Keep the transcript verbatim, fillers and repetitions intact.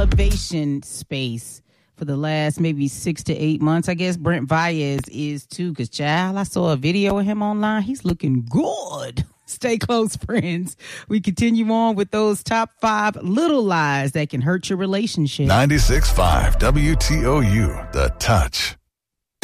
elevation space for the last maybe six to eight months. I guess Brent Valles is too, because, child, I saw a video of him online. He's looking good. Stay close, friends. We continue on with those top five little lies that can hurt your relationship. ninety-six point five W T O U, The Touch.